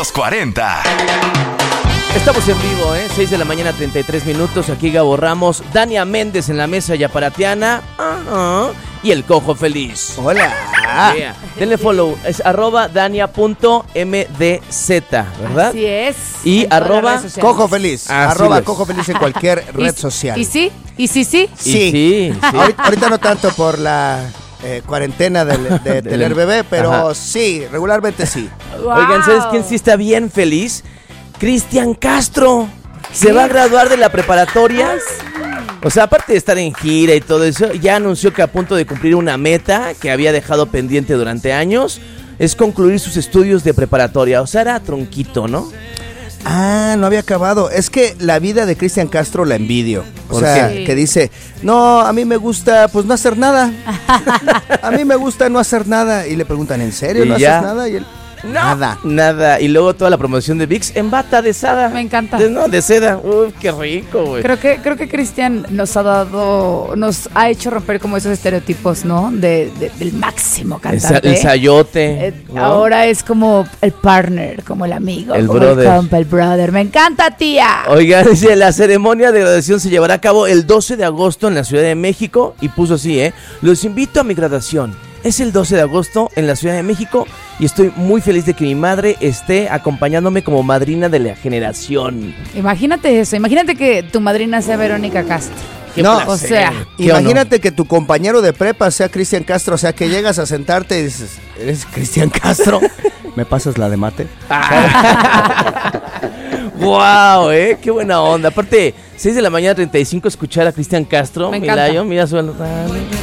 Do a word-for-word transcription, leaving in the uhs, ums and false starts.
Los cuarenta. Estamos en vivo, ¿eh? seis de la mañana, treinta y tres minutos. Aquí Gabo Ramos, Dania Méndez en la mesa yaparatiana. Uh-huh. Y el Cojo Feliz. Hola. Yeah. Denle follow. Es arroba dania.mdz, ¿verdad? Así es. Y arroba Cojo Feliz. Así arroba es. Cojo Feliz en cualquier red social. ¿Y sí? ¿Y sí, sí? Y Sí. sí, sí. Ahorita, ahorita no tanto por la eh, cuarentena del, de, tener bebé, pero Ajá. sí, regularmente sí. Wow. Oigan, ¿sabes quién sí está bien feliz? Cristian Castro. Se va a graduar de la preparatoria. O sea, aparte de estar en gira y todo eso, ya anunció que a punto de cumplir una meta que había dejado pendiente durante años es concluir sus estudios de preparatoria. O sea, era tronquito, ¿no? Ah, no había acabado. Es que la vida de Cristian Castro la envidio. O ¿Por sea, qué? que dice, no, a mí me gusta pues no hacer nada. A mí me gusta no hacer nada. Y le preguntan, ¿en serio Y no ya. haces nada? Y él, No, nada. Nada. Y luego toda la promoción de Vicks en bata de seda. Me encanta. De, no, de seda. Uy, qué rico, güey. Creo que, creo que Cristian nos ha dado, nos ha hecho romper como esos estereotipos, ¿no? De, de- del máximo El, sa- cantante. el sayote. Eh, ¿no? Ahora es como el partner, como el amigo, El como brother. el compa, el brother. Me encanta, tía. Oiga, dice, la ceremonia de graduación se llevará a cabo el doce de agosto en la Ciudad de México. Y puso así, ¿eh? Los invito a mi graduación. Es el doce de agosto en la Ciudad de México y estoy muy feliz de que mi madre esté acompañándome como madrina de la generación. Imagínate eso, imagínate que tu madrina sea Verónica Castro. Qué No, placer. o sea, Qué Imagínate que tu compañero de prepa sea Cristian Castro, o sea, que llegas a sentarte y dices, ¿eres Cristian Castro? ¿Me pasas la de mate? ¡Wow! ¿Eh? ¡Qué buena onda! Aparte, seis de la mañana, treinta y cinco, escuchar a Cristian Castro. Me Mira, encanta. yo, mira su...